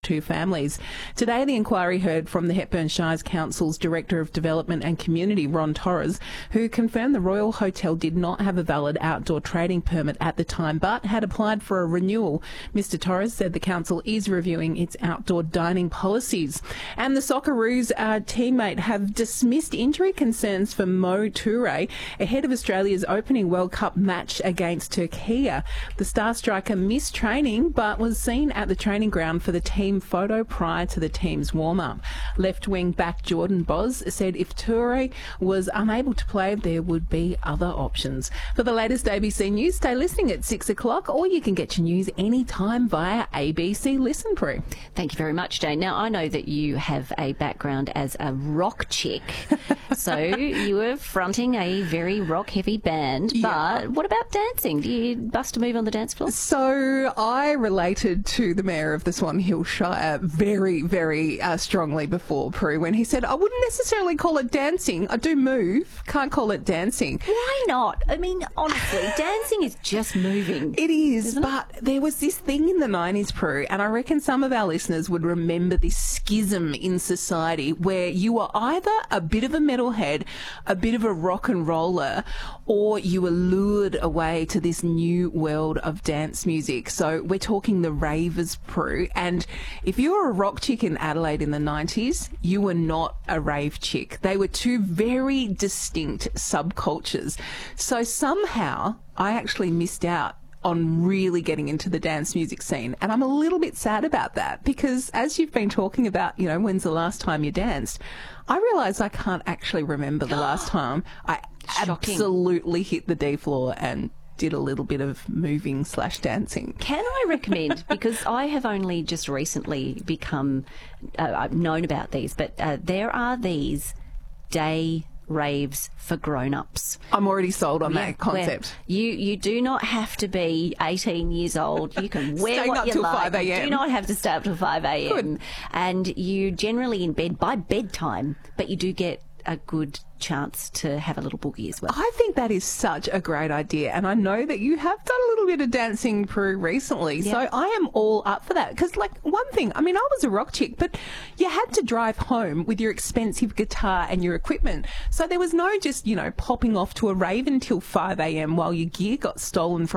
two families. Today, the inquiry heard from the Hepburn Shires Council's Director of Development and Community, Ron Torres, who confirmed the Royal Hotel did not have a valid outdoor trading permit at the time, but had applied for a renewal. Mr. Torres said the council is reviewing its outdoor dining policies. And the Socceroos teammate have dismissed injury concerns for Mo Toure ahead of Australia's opening World Cup match against Turkey. The star striker missed training but was seen at the training ground for the team photo prior to the team's warm-up. Left-wing back Jordan Boz said if Toure was unable to play, there would be other options. For the latest ABC News, stay listening at 6 o'clock, or you can get your news anytime via ABC Listen Pro. Thank you very much, Jane. Now, I know that you have a background as a rock chick, so you were fronting a very rock-heavy band, but what about dancing? Do you bust a move on the dance floor? So I related to the Mayor of the Swan Hill Shire very, very strongly before, Prue, when he said, I wouldn't necessarily call it dancing. I do move, can't call it dancing. Why not? I mean, honestly, dancing is just moving. It is, but there was this thing in the 90s, Prue, and I reckon some of our listeners would remember this schism in society where you were either a bit of a metalhead, a bit of a rock and roller, or you were lured away to this new world of dance music. So we're talking the ravers, Prue, and if you were a rock chick in Adelaide in the 90s, you were not a rave chick. They were two very distinct subcultures. So somehow I actually missed out on really getting into the dance music scene. And I'm a little bit sad about that because as you've been talking about, you know, when's the last time you danced, I realise I can't actually remember the last time I absolutely hit the D floor and did a little bit of moving / dancing. Can I recommend, because I have only just recently become, I've known about these, but there are these day raves for grown-ups. I'm already sold on that concept. You do not have to be 18 years old. You can wear Staying what up you till like. 5 a.m. You do not have to stay up till 5 a.m. Good. And you generally in bed by bedtime, but you do get a good chance to have a little boogie as well. I think that is such a great idea, and I know that you have done a little bit of dancing, Prue, recently, so I am all up for that. Because, like, one thing, I mean, I was a rock chick, but you had to drive home with your expensive guitar and your equipment, so there was no just, you know, popping off to a rave until 5 a.m. while your gear got stolen from